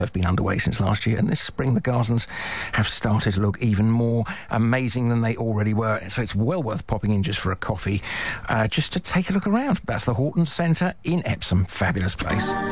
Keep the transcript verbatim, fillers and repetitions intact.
have been underway since last year, and this spring the gardens have started to look even more amazing than they already were. So it's well worth popping in just for a coffee, uh, just to take a look around. That's the Horton Centre in Epsom. Fabulous place.